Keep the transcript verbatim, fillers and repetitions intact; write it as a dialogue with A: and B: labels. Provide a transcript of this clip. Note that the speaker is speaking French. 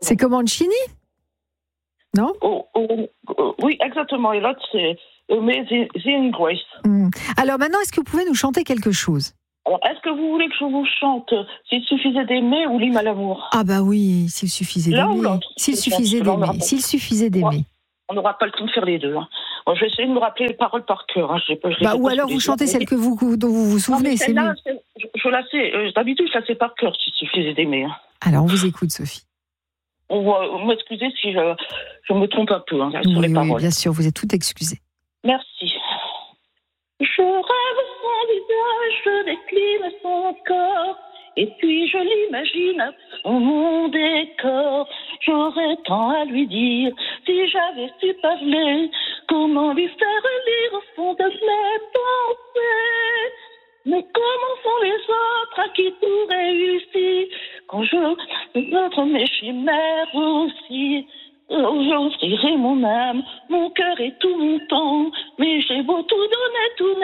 A: C'est Comanchini ? Non ?
B: oh, oh, oh, Oui, exactement. Et l'autre, c'est Amazing Grace.
A: Mmh. Alors maintenant, est-ce que vous pouvez nous chanter quelque chose ?
B: Alors, est-ce que vous voulez que je vous chante S'il suffisait d'aimer ou L'hymne à l'amour ?
A: Ah bah oui, s'il suffisait
B: L'un ou
A: d'aimer.
B: l'autre ?
A: S'il suffisait d'aimer. S'il suffisait d'aimer.
B: On n'aura pas le temps de faire les deux. Hein. Bon, je vais essayer de me rappeler les paroles par cœur. Hein. Je sais pas, je
A: bah, ou alors vous chantez celle que vous, dont vous vous souvenez, non, c'est mieux.
B: C'est, je, je la sais, euh, d'habitude, je la sais par cœur, s'il suffisait d'aimer. Hein.
A: Alors, on vous écoute, Sophie.
B: On va m'excuser si je, je me trompe un peu hein,
A: oui,
B: sur les
A: oui,
B: paroles.
A: Bien sûr, vous êtes tout excusée.
B: Merci. Je rêve son visage, je décline son corps, et puis je l'imagine dans mon décor. J'aurais tant à lui dire, si j'avais su parler, comment lui faire lire au fond de mes pensées. Mais comment sont les autres à qui tout réussit, quand je montre mes chimères aussi. J'offrirai mon âme, mon cœur et tout mon temps, mais j'ai beau tout donner, tout